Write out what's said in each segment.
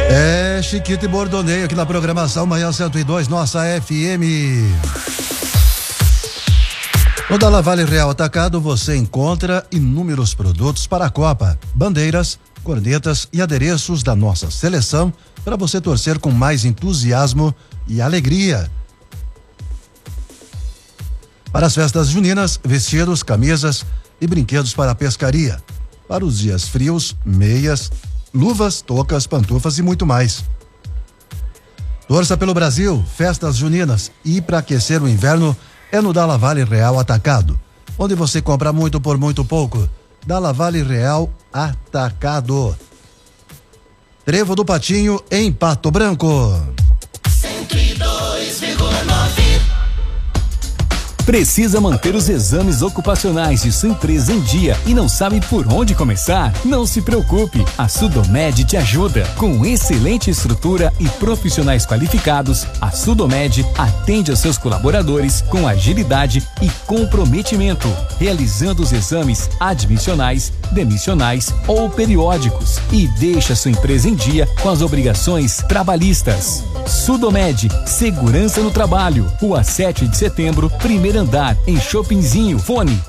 É Chiquito e Bordoneio aqui na programação Manhã 102, nossa FM. No Dalla Valle Real Atacado você encontra inúmeros produtos para a Copa, bandeiras, cornetas e adereços da nossa seleção para você torcer com mais entusiasmo e alegria. Para as festas juninas, vestidos, camisas e brinquedos para a pescaria. Para os dias frios, meias, luvas, toucas, pantufas e muito mais. Torça pelo Brasil, festas juninas e para aquecer o inverno é no Dalla Valle Real Atacado, onde você compra muito por muito pouco. Dalla Valle Real Atacado. Trevo do Patinho em Pato Branco. 102,9. Precisa manter os exames ocupacionais de sua empresa em dia e não sabe por onde começar? Não se preocupe, a Sudomed te ajuda. Com excelente estrutura e profissionais qualificados, a Sudomed atende aos seus colaboradores com agilidade e comprometimento, realizando os exames admissionais, demissionais ou periódicos e deixa sua empresa em dia com as obrigações trabalhistas. Sudomed, segurança no trabalho. Rua 7 de Setembro, primeiro andar, em Shoppingzinho. Fone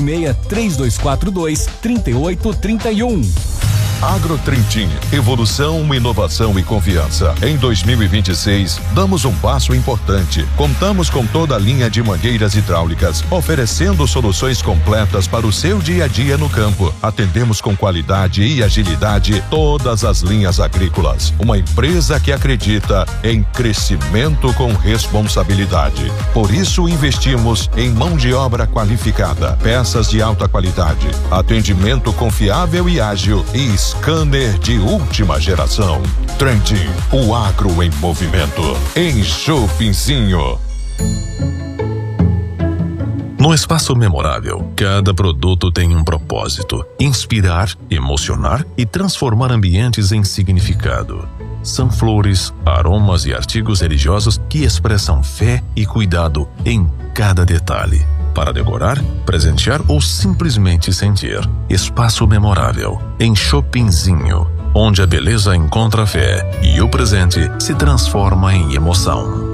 46-3242-3831. Agrotrentin, evolução, inovação e confiança. Em 2026, damos um passo importante. Contamos com toda a linha de mangueiras hidráulicas, oferecendo soluções completas para o seu dia a dia no campo. Atendemos com qualidade e agilidade todas as linhas agrícolas. Uma empresa que acredita em crescimento com responsabilidade. Por isso, investimos em mão de obra qualificada, peças de alta qualidade, atendimento confiável e ágil e scanner de última geração. Trentin, o agro em movimento. Em Shoppingzinho. No Espaço Memorável, cada produto tem um propósito: inspirar, emocionar e transformar ambientes em significado. São flores, aromas e artigos religiosos que expressam fé e cuidado em cada detalhe. Para decorar, presentear ou simplesmente sentir. Espaço Memorável, em Shoppingzinho, onde a beleza encontra fé e o presente se transforma em emoção.